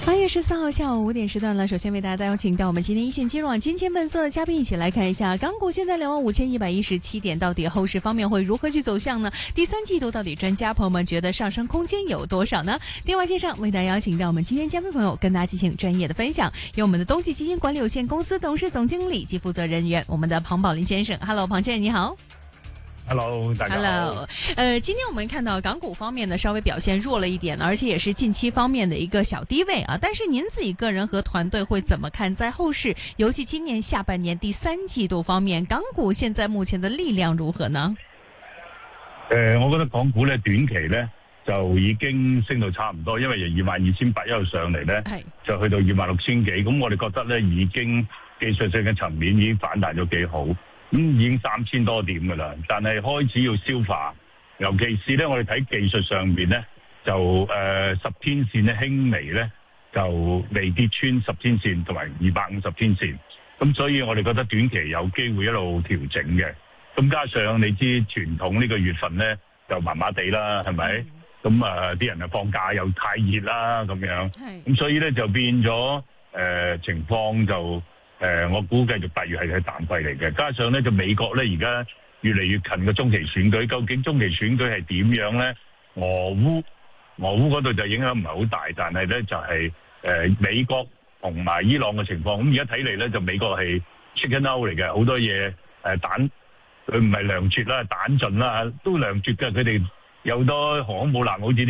8月14號下午5點時段了，首先為大家邀請到我們今天一線金融網金錢本色的嘉賓一起來看一下港股現在25117點，到底後市方面會如何去走向呢？第三季度到底專家朋友們覺得上升空間有多少呢？電話線上為大家邀請到我們今天嘉賓朋友跟大家進行專業的分享，有我們的東驥基金管理有限公司董事總經理及負責人員我們的龐寶林先生。Hello， 龐先生你好。 Hello， 大家好。 Hello， 今天我們看到港股方面呢稍微表現弱了一點，而且也是近期方面的一個小低位啊。但是您自己個人和團隊會怎麼看在後市，尤其今年下半年第三季度方面，港股現在目前的力量如何呢？ 我覺得港股咧短期咧就已經升到差唔多，因為由22,800一路上嚟咧，就去到26,000幾，咁我哋覺得咧已經技術性嘅層面已經反彈咗幾好。已經3000多點㗎啦，但係開始要消化，尤其是咧，我哋睇技術上邊咧，就10天線咧輕微咧就未跌穿10天線同埋250天線，咁所以我哋覺得短期有機會一路調整嘅。咁加上你知傳統呢個月份咧就麻麻地啦，係咪？咁啲人放假又太熱啦咁樣，咁所以咧就變咗情況就。我估計8月係淡季嚟嘅，加上咧就美國咧而家越嚟越近個中期選舉，究竟中期選舉係點樣咧？俄烏嗰度就影響唔係好大，但係咧就係美國同埋伊朗嘅情況，咁而家睇嚟咧就美國係 chicken out 嚟嘅，好多嘢彈，佢唔係糧絕啦，彈盡啦，都糧絕嘅，佢哋有好多航空母艦好似啲。